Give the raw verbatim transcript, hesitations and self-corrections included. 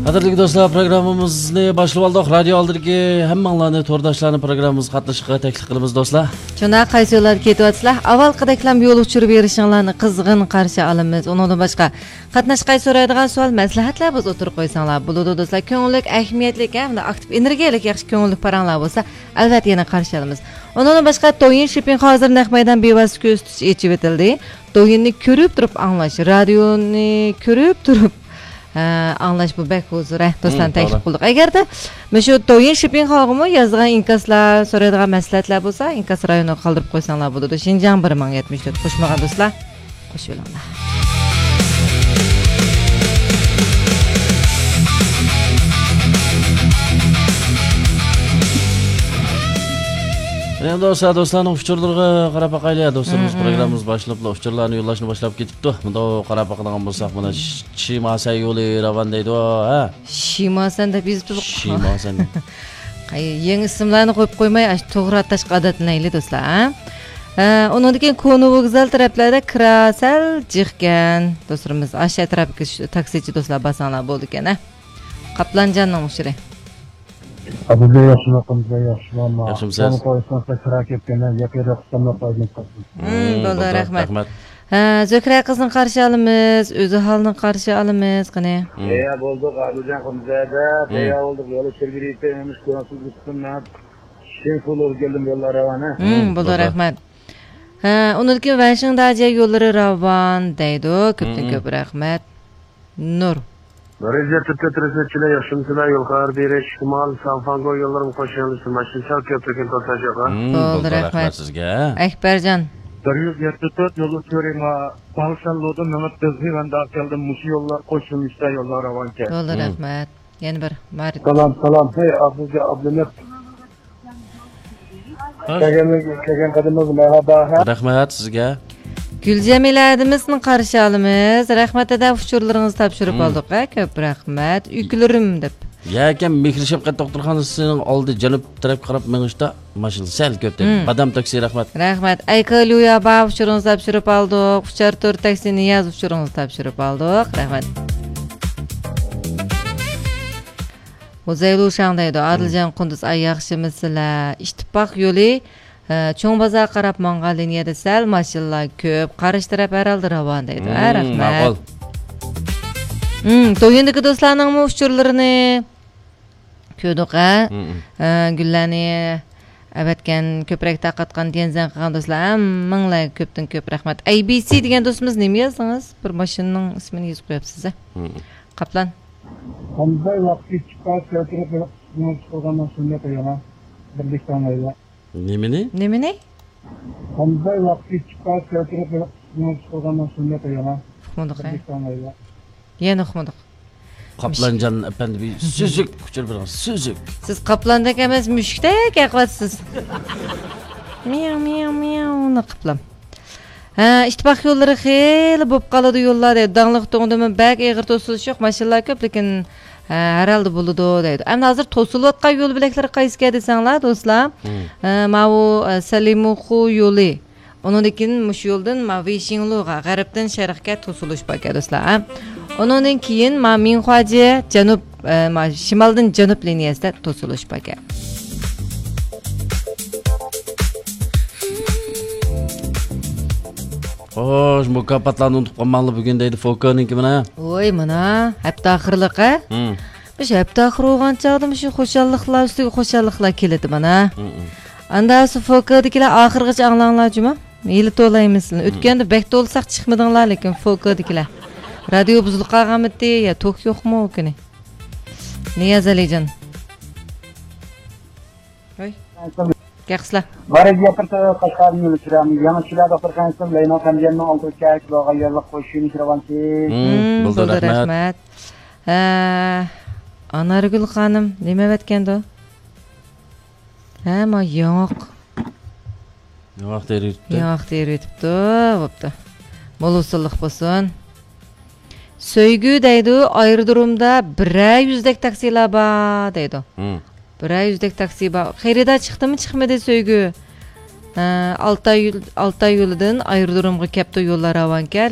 Qadrli do'stlar, programmamizni boshlab oldik. Radio oldidagi hammanglarni to'rdoshlarni programmamizga qatnashishga taklif qilamiz do'stlar. Shunda qaysi yo'llar ketyapsizlar? Avval qadaklam yo'l uchirib berishinglarni qizg'in qarshi olamiz. Undan boshqa qatnashga so'raydigan savol, maslahatlar biz o'tirib qo'ysanglar bo'ladi do'stlar. Ko'ngillik, ahamiyatli hamda aktiv energiyalik yaxshi ko'ngillik paranglar bo'lsa, albatta yana qarshi olamiz. Undan boshqa To'yin Shipping hozir naq maydon bevosita ko'z tutish yechib etildi. To'yinni ko'rib turib anglash, radioni ko'rib turib anglash bu bek huzur do'stlarni taklif qildik. Agarda shu To'yin Shipping xog'imi yozgan inkaslar, so'raydigan maslahatlar bo'lsa, inkas rayoniga qoldirib qo'ysanglar bo'ladi. Shinjang bir ming yetmish to'rt qo'shmagan do'stlar, qo'shib olinglar. Endi do'stlar, do'stlarning uchurlarga qarab boqaylik. Do'stlarimiz programmamiz boshlab, uchurlarni yo'llashni boshlab ketibdi. Bunda qarab boqadigan bo'lsak, mana Shimasa yo'li ravon deydi, ha? Shimasan deb yozib Shimasan. Qay, yangi ismlarni qo'yib qo'ymay, to'g'ri atashga odatlanaylik do'stlar, ha? Undan keyin Konu vokzal taraflarida kirasal jiqgan do'stlarimiz aşağı tarafga taksichi do'stlar basanglar bo'ldi ekan, ha? Qaplanjanning ushiri. Abuja yaşlıqımızda yaşlanma. Yaxshimisiz? Onu qo'yishmasa kira ketganlar, yakada qismlar qo'yib qolsin. Bo'ldi, rahmat. Ha, Zokra qizning qarshi olamiz, o'zi holni qarshi olamiz, qani. Ya bo'ldi, Abujan qizada, ya bo'ldi, yo'l sergirib etamiz, ko'rasiz qismlar. Shenfulur keldim yo'llar ravona. Bo'ldi, rahmat. Ha, undan keyin Vanshingdaji yo'llari ravon deydi, ko'pdan ko'p rahmat. Nur. Darıca tütütürüsüçüler yaşımsılar yollar biri şimal Sanfango yollarım koşuyorsun maşinsal köprüken tutacak ha. Bo'ldi, rahmat sizga. Akbarjon. Darıca tütüt yolu çörema Balşanlı'da Mehmet Dızgı ben daha geldim mushi yollar koşulmuşta yollar avanke. Bo'ldi, rahmat. Yana bir Marit. Salam salam hey Abuja Abdullah. Kagen kagen kadınız merhaba ha. Rahmat sizga. Gülcemiladimizning qarshi olamiz. Rahmatada uchurlaringizni topshirib oldik, ha? Ko'p rahmat. Uyklarim deb. Yakan Mehri Shafqat doktorxonasining oldi janub tarafga qarab mengishda mashin sal ko'p deb. Badam taksi rahmat. Rahmat. Aykaluya ba uchuringizni topshirib oldik. Uchar to'rt taksi Niyaz uchuringizni topshirib oldik. Rahmat. O'zaylu shangdaydi. Adiljon Qunduz ay yaxshimisizlar? Ittifoq yo'li Cho'ng bozor qarab mangan liniyada sal mashinlar ko'p, qarish taraf herhalde ravon deydi. Ha, rahmat. Ma'qul. Hmm, To'yindagi do'stlarning uchurlarini ko'rdik, ha? Gullarni avatgan, ko'proq taqatgan tenzan qilgan do'stlar, hammanglar ko'pdan ko'p rahmat. A B C degan do'stimiz nima yozdingiz? Bir mashinaning ismini yozib qo'yapsiz, ha? Qaplan. Qanday vaqtga chiqib keltirib qolgandan so'ng qo'yaman. Birlikdan ayla. Nimani? Nimani? Qanday vaqtga chiqib keltirib qolgandan so'ng qo'yaman. Uqmoqqa. Birlikdan ayla. Yana uqmoq. Qaplanjon apandi bir suzuk kuchur bir suzuk. Siz qaplanda emas, mushukdek yaqatsiz. Miyav miyav miyav uni qaplam. Ha, ittifoq yo'llari xeyli bo'lib qoladi yo'llar deydi. Dangliq to'g'dimi bak eg'ir to'silish yo'q, mashinlar ko'p, lekin herhalde bo'ladi deydi. Endi hozir to'silayotgan yo'l bilaklari qaysiga desanglar do'stlar, mana bu Salimuxu yo'li. Undan keyin mush yo'ldan Mavishingluga, g'arbdan sharqqa to'silish bor do'stlar. Undan keyin mana Minxuaji janub, shimoldan janub liniyasida to'silish bor. Xo'sh, mukofotlarni unutib qolmanglar bugun deydi Foko'ningki mana. Voy, mana hafta oxirliq, ha? Biz hafta oxir bo'lgan chog'da shu xo'shalliklar ustiga xo'shalliklar keladi mana. Anda shu Foko'dagilar oxirgacha anglanglar juma. Yili to'laymiz. O'tganda bek to'lsaq chiqmadinglar, lekin Foko'dagilar. Radio buzilib qolganmidi, ya to'q yo'qmi o'kini? Niyaz Alijon. Voy. Yaxshilar. Barga qirta qashqarni yo'lchiram. Yangichilar doktorxonasidan Leyno Qamjanning oldi kak loga yerlik qo'shishini shiravanchi. Bo'ldi, rahmat. Ha, Anargul xonim nima aytgandi? Ha, ma yo'q. Yo'q deyirdi. Yo'q deyirdi. Bo'pti. Mo'lusullik bo'lsin. Söygü deydi, aerodromda bir yüzdek taksilar bor deydi. Bir yüzdek taksi bor. Xayrida chiqdimi, chiqmadi Söygü? Altay Altay yo'lidan aerodromga kelibdi yo'llar avanka.